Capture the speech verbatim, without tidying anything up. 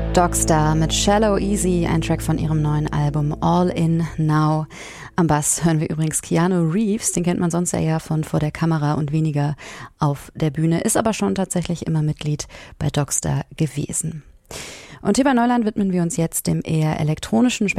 Dogstar mit Shallow Easy, ein Track von ihrem neuen Album All In Now. Am Bass hören wir übrigens Keanu Reeves, den kennt man sonst eher von vor der Kamera und weniger auf der Bühne, ist aber schon tatsächlich immer Mitglied bei Dogstar gewesen. Und hier bei Neuland widmen wir uns jetzt dem eher elektronischen